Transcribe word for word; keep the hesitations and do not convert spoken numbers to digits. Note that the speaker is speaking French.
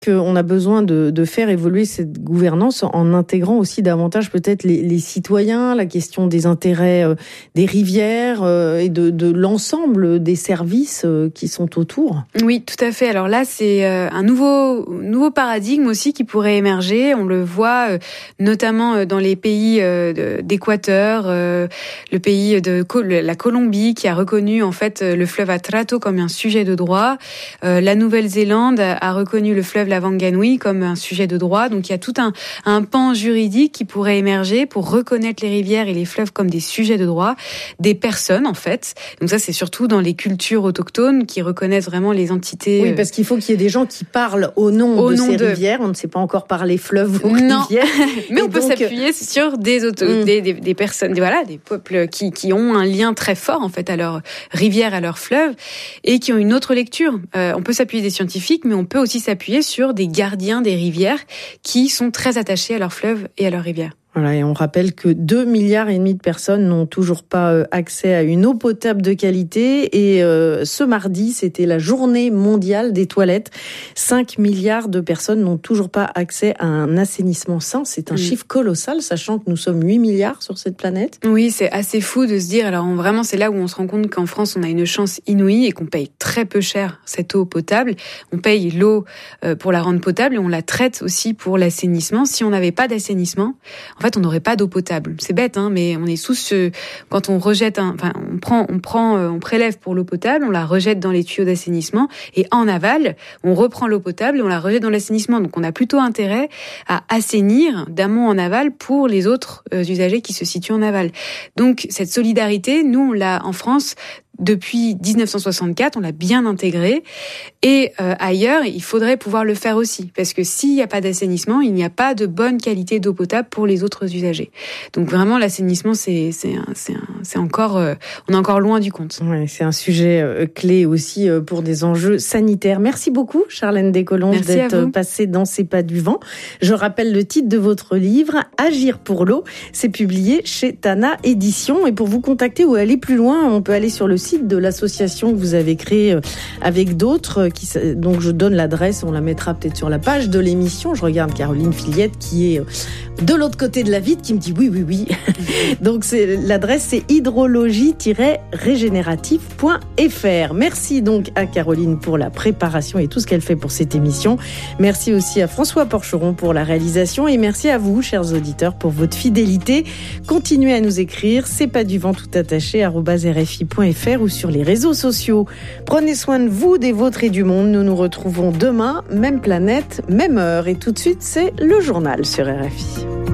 qu'on a besoin de, de faire évoluer cette gouvernance en intégrant aussi davantage peut-être les, les citoyens, la question des intérêts euh, des rivières euh, et de, de l'ensemble des services euh, qui sont autour. Oui, tout à fait. Alors là, c'est euh, un nouveau, nouveau paradigme aussi qui pourrait émerger. On le voit euh, notamment dans les pays euh, d'Équateur, euh, le pays de la Colombie qui a reconnu en fait le fleuve Atrato comme un sujet de droit. Euh, la Nouvelle-Zélande a reconnu le fleuve la Wanganui comme un sujet de droit. Donc il y a tout un, un pan juridique qui pourrait émerger pour reconnaître les rivières et les fleuves comme des sujets de droit des personnes en fait. Donc ça c'est surtout dans les cultures autochtones qui reconnaissent vraiment les entités. Oui, parce qu'il faut qu'il y ait des gens qui parlent au nom au de nom ces de... rivières. On ne sait pas encore parler fleuves ou non. rivières. Mais et on peut donc... s'appuyer sur des, auto... mm. des, des des personnes, voilà, des peuples qui qui ont un lien très fort en fait à leurs rivières, à leurs fleuves et qui ont une autre lecture. Euh, on peut s'appuyer des scientifiques, mais on peut aussi s'appuyer sur des gardiens des rivières qui sont très attachés à leurs fleuves et à leurs rivières. Voilà, et on rappelle que deux milliards et demi de personnes n'ont toujours pas accès à une eau potable de qualité. Et euh, ce mardi, c'était la journée mondiale des toilettes. cinq milliards de personnes n'ont toujours pas accès à un assainissement sain. C'est un mmh. chiffre colossal, sachant que nous sommes huit milliards sur cette planète. Oui, c'est assez fou de se dire. Alors on, vraiment, c'est là où on se rend compte qu'en France, on a une chance inouïe et qu'on paye très peu cher cette eau potable. On paye l'eau euh, pour la rendre potable et on la traite aussi pour l'assainissement. Si on n'avait pas d'assainissement, en fait, on n'aurait pas d'eau potable. C'est bête, hein, mais on est sous ce, quand on rejette un, enfin, on prend, on prend, on prélève pour l'eau potable, on la rejette dans les tuyaux d'assainissement, et en aval, on reprend l'eau potable et on la rejette dans l'assainissement. Donc, on a plutôt intérêt à assainir d'amont en aval pour les autres euh, usagers qui se situent en aval. Donc, cette solidarité, nous, on l'a en France depuis dix-neuf cent soixante-quatre, on l'a bien intégré. Et euh, ailleurs, il faudrait pouvoir le faire aussi. Parce que s'il n'y a pas d'assainissement, il n'y a pas de bonne qualité d'eau potable pour les autres usagers. Donc vraiment, l'assainissement, c'est, c'est, un, c'est, un, c'est encore... Euh, on est encore loin du compte. Ouais, c'est un sujet euh, clé aussi euh, pour des enjeux sanitaires. Merci beaucoup, Charlène Descolonges, Merci d'être passée dans Ces pas du vent. Je rappelle le titre de votre livre, Agir pour l'eau. C'est publié chez Tana Éditions. Et pour vous contacter ou aller plus loin, on peut aller sur le site de l'association que vous avez créée avec d'autres, qui, donc je donne l'adresse, on la mettra peut-être sur la page de l'émission. Je regarde Caroline Fillette qui est de l'autre côté de la vitre, qui me dit oui, oui, oui. Donc c'est, l'adresse c'est hydrologie tiret régénérative point f r. Merci donc à Caroline pour la préparation et tout ce qu'elle fait pour cette émission. Merci aussi à François Porcheron pour la réalisation et merci à vous, chers auditeurs, pour votre fidélité. Continuez à nous écrire, c'est pas du vent tout attaché, arobase r f i point f r ou sur les réseaux sociaux. Prenez soin de vous, des vôtres et du monde. Nous nous retrouvons demain, même planète, même heure. Et tout de suite, c'est le journal sur R F I.